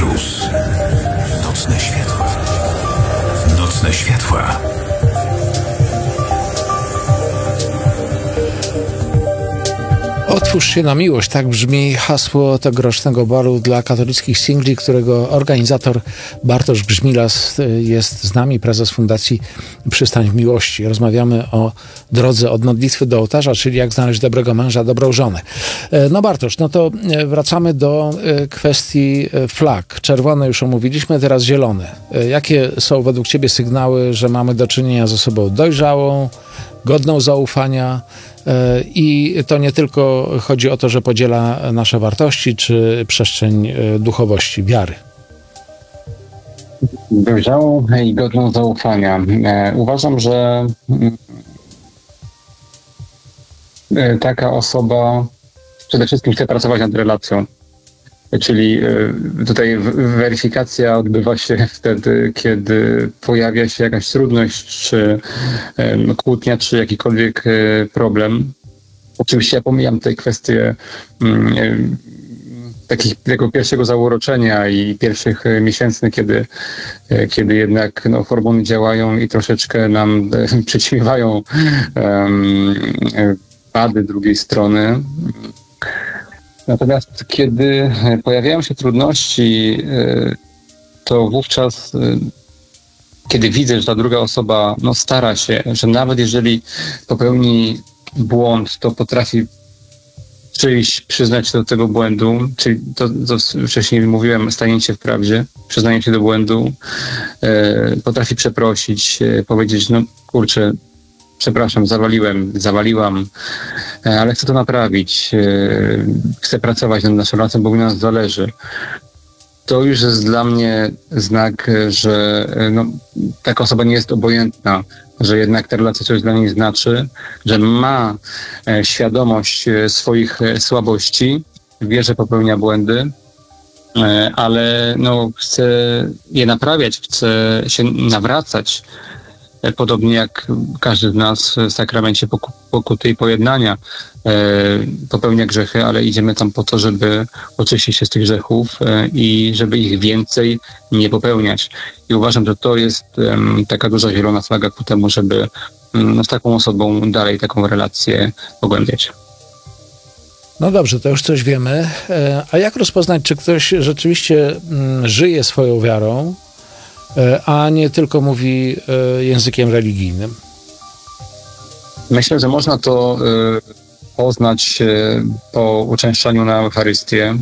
Plus. Nocne światła. Nocne światła. Otwórz się na miłość, tak brzmi hasło tegorocznego balu dla katolickich singli, którego organizator Bartosz Grzmilas jest z nami, prezes Fundacji Przystań w Miłości. Rozmawiamy o drodze od modlitwy do ołtarza, czyli jak znaleźć dobrego męża, dobrą żonę. No Bartosz, no to wracamy do kwestii flag. Czerwone już omówiliśmy, teraz zielone. Jakie są według Ciebie sygnały, że mamy do czynienia z osobą dojrzałą, godną zaufania i to nie tylko chodzi o to, że podziela nasze wartości czy przestrzeń duchowości, wiary? Dojrzałą i godną zaufania. Uważam, że taka osoba przede wszystkim chce pracować nad relacją. Czyli tutaj weryfikacja odbywa się wtedy, kiedy pojawia się jakaś trudność, czy kłótnia, czy jakikolwiek problem. Oczywiście ja pomijam te kwestie takiego pierwszego zauroczenia i pierwszych miesięcznych, kiedy jednak hormony działają i troszeczkę nam przyćmiewają wady drugiej strony. Natomiast kiedy pojawiają się trudności, to wówczas, kiedy widzę, że ta druga osoba stara się, że nawet jeżeli popełni błąd, to potrafi przyznać się do tego błędu, czyli to, co wcześniej mówiłem, stanięcie w prawdzie, przyznanie się do błędu, potrafi przeprosić, powiedzieć, kurczę, przepraszam, zawaliłam, ale chcę to naprawić. Chcę pracować nad naszą relacją, bo mi na nas zależy. To już jest dla mnie znak, że taka osoba nie jest obojętna, że jednak ta relacja coś dla niej znaczy, że ma świadomość swoich słabości, wie, że popełnia błędy, ale chce je naprawiać, chce się nawracać. Podobnie jak każdy z nas w sakramencie pokuty i pojednania popełnia grzechy, ale idziemy tam po to, żeby oczyścić się z tych grzechów i żeby ich więcej nie popełniać. I uważam, że to jest taka duża zielona flaga ku temu, żeby z taką osobą dalej taką relację pogłębiać. No dobrze, to już coś wiemy. A jak rozpoznać, czy ktoś rzeczywiście żyje swoją wiarą, a nie tylko mówi językiem religijnym? Myślę, że można to poznać po uczęszczaniu na Eucharystię,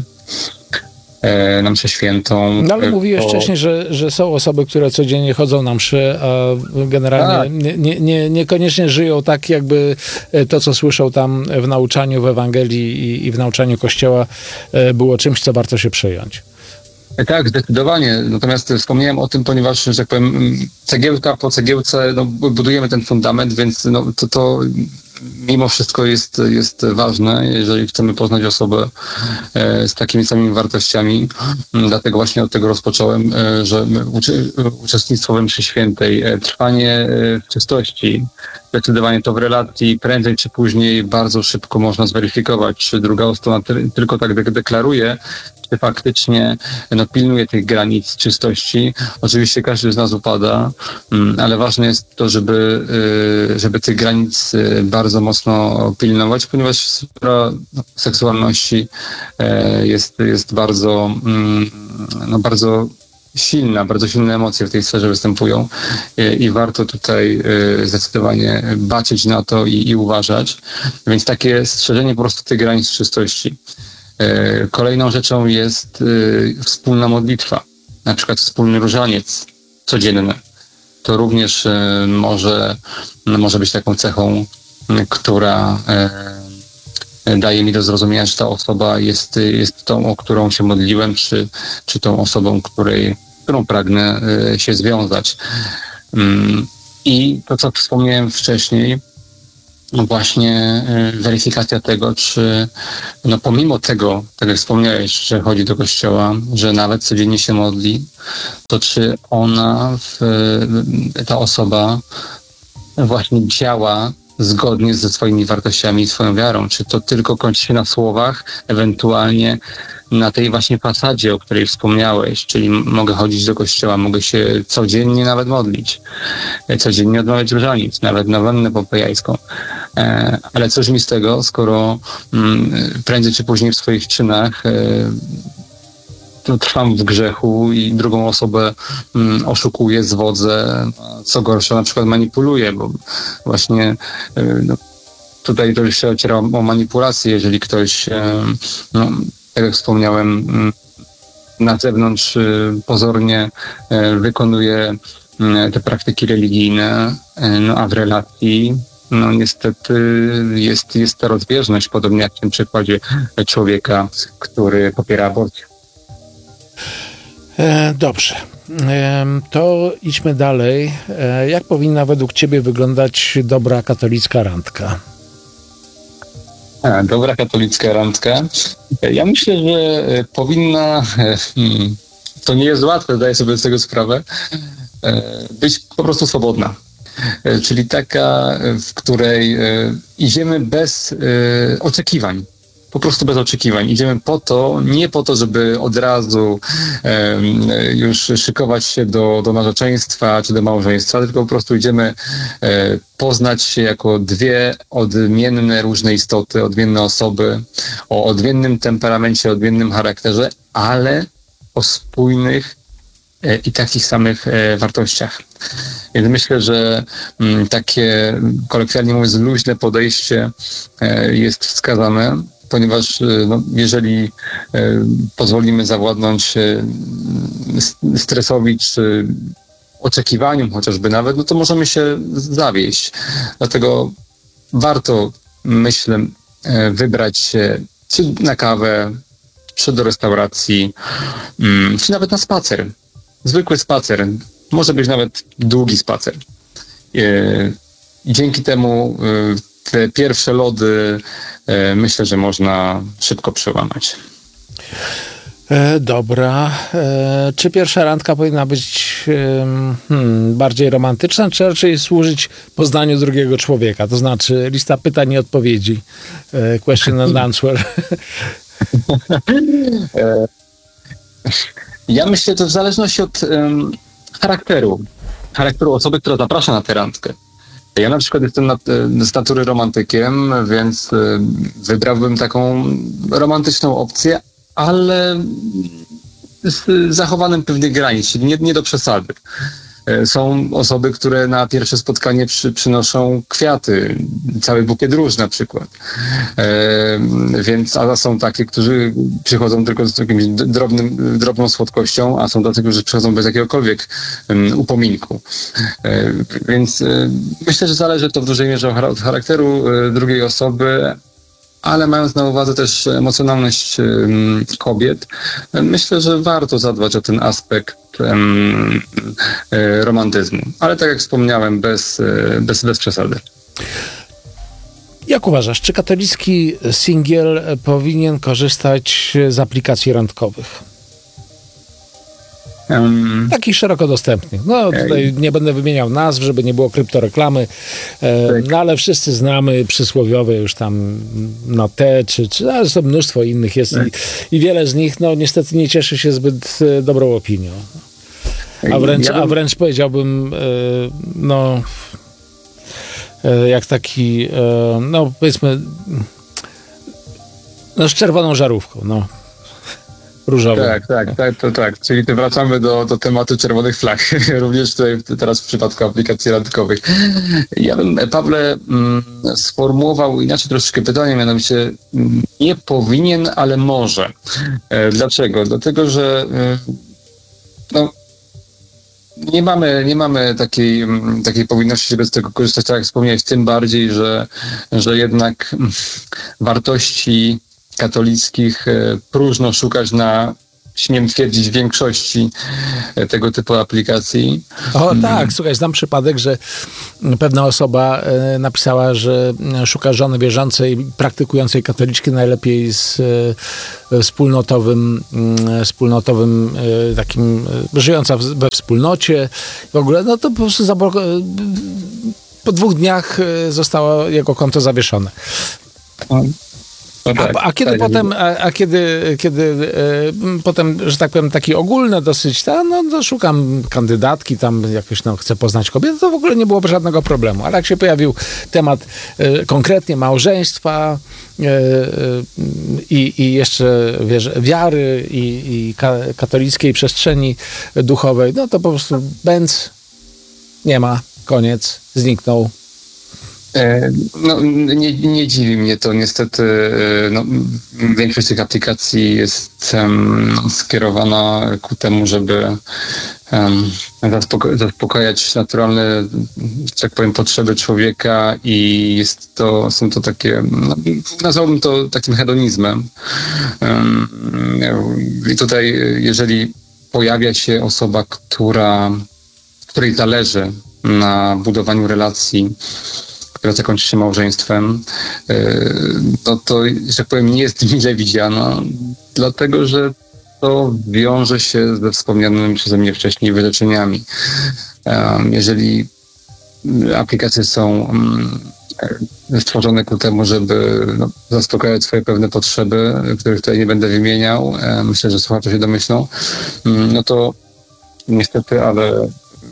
na mszę świętą. No ale mówiłeś wcześniej, że są osoby, które codziennie chodzą na mszy, a generalnie niekoniecznie żyją tak, jakby to, co słyszą tam w nauczaniu w Ewangelii i w nauczaniu Kościoła było czymś, co warto się przejąć. Tak, zdecydowanie. Natomiast wspomniałem o tym, ponieważ, że tak powiem, cegiełka po cegiełce budujemy ten fundament, więc to mimo wszystko jest ważne, jeżeli chcemy poznać osobę z takimi samymi wartościami. Dlatego właśnie od tego rozpocząłem, że uczestnictwo we mszy świętej, trwanie w czystości, zdecydowanie to w relacji prędzej czy później bardzo szybko można zweryfikować, czy druga strona tylko tak deklaruje, czy faktycznie pilnuje tych granic czystości. Oczywiście każdy z nas upada, ale ważne jest to, żeby tych granic bardzo mocno pilnować, ponieważ sfera seksualności jest bardzo, bardzo silna, bardzo silne emocje w tej sferze występują i warto tutaj zdecydowanie baczyć na to i uważać. Więc takie strzeżenie po prostu tych granic czystości. Kolejną rzeczą jest wspólna modlitwa, na przykład wspólny różaniec codzienny. To również może być taką cechą, która daje mi do zrozumienia, że ta osoba jest tą, o którą się modliłem, czy tą osobą, którą pragnę się związać. I to, co wspomniałem wcześniej, właśnie weryfikacja tego, czy pomimo tego, tak jak wspomniałeś, że chodzi do kościoła, że nawet codziennie się modli, to czy ta osoba właśnie działa zgodnie ze swoimi wartościami i swoją wiarą. Czy to tylko kończy się na słowach, ewentualnie na tej właśnie fasadzie, o której wspomniałeś, czyli mogę chodzić do kościoła, mogę się codziennie nawet modlić, codziennie odmawiać różaniec, nawet nowennę pompejańską. Ale cóż mi z tego, skoro prędzej czy później w swoich czynach trwam w grzechu i drugą osobę oszukuję, zwodzę, co gorsza, na przykład manipuluję, bo właśnie tutaj to już się ociera o manipulację, jeżeli ktoś, tak jak wspomniałem, na zewnątrz pozornie wykonuje te praktyki religijne, a w relacji niestety jest ta rozbieżność, podobnie jak w tym przykładzie człowieka, który popiera aborcję. Dobrze. To idźmy dalej. Jak powinna według ciebie wyglądać dobra katolicka randka? Dobra katolicka randka. Ja myślę, że powinna, to nie jest łatwe, zdaję sobie z tego sprawę, być po prostu swobodna. Czyli taka, w której idziemy bez oczekiwań. Po prostu bez oczekiwań. Idziemy nie po to, żeby od razu już szykować się do narzeczeństwa czy do małżeństwa, tylko po prostu idziemy poznać się jako dwie odmienne różne istoty, odmienne osoby, o odmiennym temperamencie, odmiennym charakterze, ale o spójnych i takich samych wartościach. Więc myślę, że takie, kolokwialnie mówiąc, luźne podejście jest wskazane, ponieważ jeżeli pozwolimy zawładnąć stresowi czy oczekiwaniom chociażby nawet, to możemy się zawieść. Dlatego warto, myślę, wybrać się czy na kawę, czy do restauracji, czy nawet na spacer. Zwykły spacer. Może być nawet długi spacer. I dzięki temu te pierwsze lody myślę, że można szybko przełamać. Dobra. Czy pierwsza randka powinna być bardziej romantyczna, czy raczej służyć poznaniu drugiego człowieka? To znaczy lista pytań i odpowiedzi. Question and answer. Ja myślę, to w zależności od charakteru osoby, która zaprasza na tę randkę. Ja na przykład jestem z natury romantykiem, więc wybrałbym taką romantyczną opcję, ale z zachowaniem pewnych granic, nie do przesady. Są osoby, które na pierwsze spotkanie przynoszą kwiaty, cały bukiet róż na przykład. A są takie, którzy przychodzą tylko z jakimś drobną słodkością, a są tacy, którzy przychodzą bez jakiegokolwiek upominku. Więc myślę, że zależy to w dużej mierze od charakteru drugiej osoby, ale mając na uwadze też emocjonalność kobiet, myślę, że warto zadbać o ten aspekt romantyzmu. Ale tak jak wspomniałem, bez przesady. Jak uważasz, czy katolicki singiel powinien korzystać z aplikacji randkowych? Takich szeroko dostępnych. Tutaj nie będę wymieniał nazw, żeby nie było kryptoreklamy, ale wszyscy znamy przysłowiowe już tam ale jest to mnóstwo innych jest i wiele z nich niestety nie cieszy się zbyt dobrą opinią. A wręcz powiedziałbym jak taki powiedzmy z czerwoną żarówką, różową. Tak. Czyli wracamy do tematu czerwonych flag. Również tutaj teraz w przypadku aplikacji randkowych. Ja bym, Pawle, sformułował inaczej troszeczkę pytanie, mianowicie nie powinien, ale może. Dlaczego? Dlatego, że nie mamy takiej powinności, żeby z tego korzystać, tak jak wspomniałeś, tym bardziej, że jednak wartości katolickich próżno szukać śmiem twierdzić, większości tego typu aplikacji. Tak, słuchaj, znam przypadek, że pewna osoba napisała, że szuka żony wierzącej, praktykującej katoliczki, najlepiej z wspólnotowym takim, żyjąca we wspólnocie. W ogóle, to po prostu po 2 dniach zostało jego konto zawieszone. No tak, A kiedy tak, potem, kiedy potem, że tak powiem, taki ogólny dosyć, to szukam kandydatki, tam jakoś chcę poznać kobietę, to w ogóle nie było żadnego problemu. Ale jak się pojawił temat konkretnie małżeństwa i jeszcze wiary i katolickiej przestrzeni duchowej, no to po prostu bęc, nie ma, koniec, zniknął. No, nie dziwi mnie to niestety. No, większość tych aplikacji jest skierowana ku temu, żeby zaspokajać naturalne, że tak powiem, potrzeby człowieka i są to takie, no, nazwałbym to takim hedonizmem. I tutaj, jeżeli pojawia się osoba, której zależy na budowaniu relacji, która zakończy się małżeństwem, to, że tak powiem, nie jest mile widziana, dlatego że to wiąże się ze wspomnianymi przeze mnie wcześniej wyrzeczeniami. Jeżeli aplikacje są stworzone ku temu, żeby zaspokajać swoje pewne potrzeby, których tutaj nie będę wymieniał, myślę, że słuchacze się domyślą, no to niestety, ale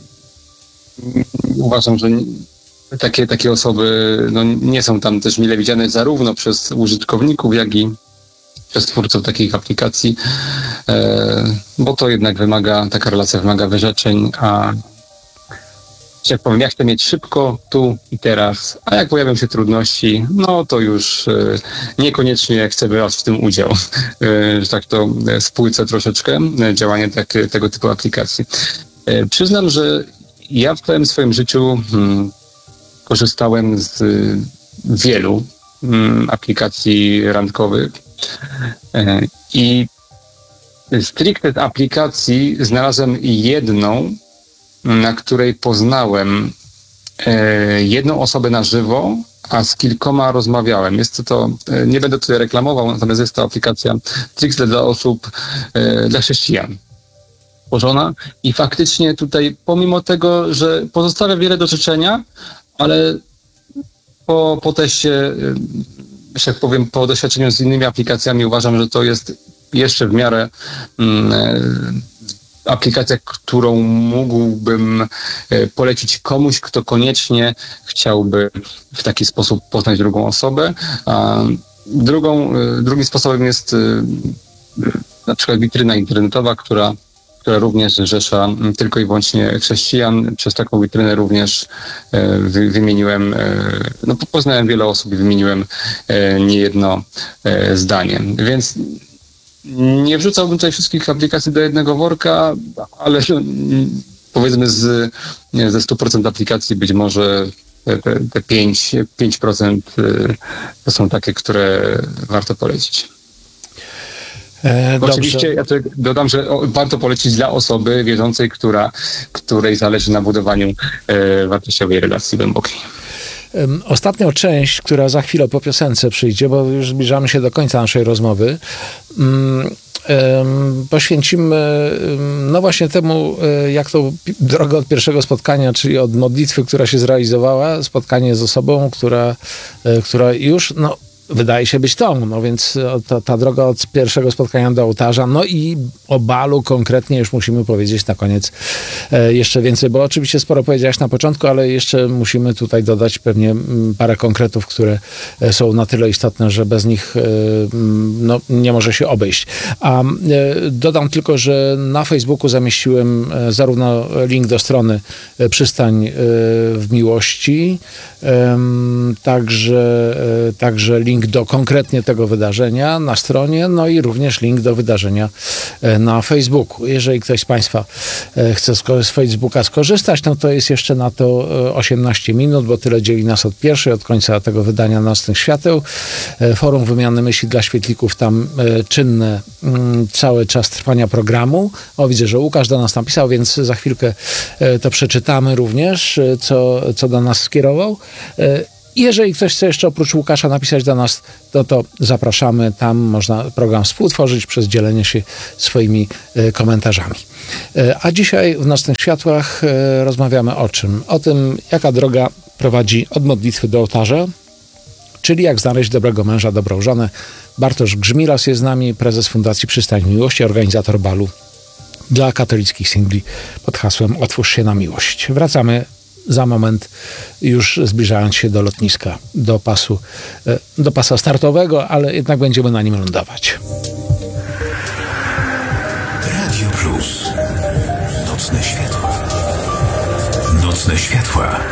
uważam, że takie osoby nie są tam też mile widziane zarówno przez użytkowników, jak i przez twórców takich aplikacji, bo to jednak taka relacja wymaga wyrzeczeń, a jak powiem, ja chcę mieć szybko, tu i teraz, a jak pojawią się trudności, no to już niekoniecznie chcę brać w tym udział. Że tak to spłycę troszeczkę działanie tego typu aplikacji. Przyznam, że ja w całym swoim życiu korzystałem z wielu aplikacji randkowych i stricte z aplikacji znalazłem jedną, na której poznałem jedną osobę na żywo, a z kilkoma rozmawiałem. Jest to, nie będę tutaj reklamował, natomiast jest to aplikacja stricte dla osób, dla chrześcijan stworzona i faktycznie tutaj, pomimo tego, że pozostawia wiele do życzenia, ale po teście, że tak powiem, po doświadczeniu z innymi aplikacjami uważam, że to jest jeszcze w miarę aplikacja, którą mógłbym polecić komuś, kto koniecznie chciałby w taki sposób poznać drugą osobę. Drugim sposobem jest na przykład witryna internetowa, która również zrzesza tylko i wyłącznie chrześcijan. Przez taką witrynę również wymieniłem, poznałem wiele osób i wymieniłem niejedno zdanie. Więc nie wrzucałbym tutaj wszystkich aplikacji do jednego worka, ale powiedzmy ze 100% aplikacji być może te 5% to są takie, które warto polecić. Oczywiście ja tutaj dodam, że warto polecić dla osoby wierzącej, której zależy na budowaniu wartościowej relacji głębokiej. Ostatnią część, która za chwilę po piosence przyjdzie, bo już zbliżamy się do końca naszej rozmowy, poświęcimy właśnie temu, jak to drogę od pierwszego spotkania, czyli od modlitwy, która się zrealizowała, spotkanie z osobą, która już wydaje się być tą, więc ta droga od pierwszego spotkania do ołtarza, i o balu konkretnie już musimy powiedzieć na koniec jeszcze więcej, bo oczywiście sporo powiedziałeś na początku, ale jeszcze musimy tutaj dodać pewnie parę konkretów, które są na tyle istotne, że bez nich nie może się obejść. A dodam tylko, że na Facebooku zamieściłem zarówno link do strony Przystań w Miłości, także link do konkretnie tego wydarzenia na stronie, i również link do wydarzenia na Facebooku. Jeżeli ktoś z Państwa chce z Facebooka skorzystać, to jest jeszcze na to 18 minut, bo tyle dzieli nas od końca tego wydania Nocnych Świateł. Forum Wymiany Myśli dla Świetlików tam czynne cały czas trwania programu. Widzę, że Łukasz do nas napisał, więc za chwilkę to przeczytamy również, co do nas skierował. Jeżeli ktoś chce jeszcze oprócz Łukasza napisać do nas, to zapraszamy. Tam można program współtworzyć przez dzielenie się swoimi komentarzami. A dzisiaj w Nocnych Światłach rozmawiamy o czym? O tym, jaka droga prowadzi od modlitwy do ołtarza, czyli jak znaleźć dobrego męża, dobrą żonę. Bartosz Grzmilas jest z nami, prezes Fundacji Przystań Miłości, organizator balu dla katolickich singli pod hasłem Otwórz się na miłość. Wracamy za moment, już zbliżając się do lotniska, do pasa startowego, ale jednak będziemy na nim lądować. Radio Plus. Nocne światła. Nocne światła.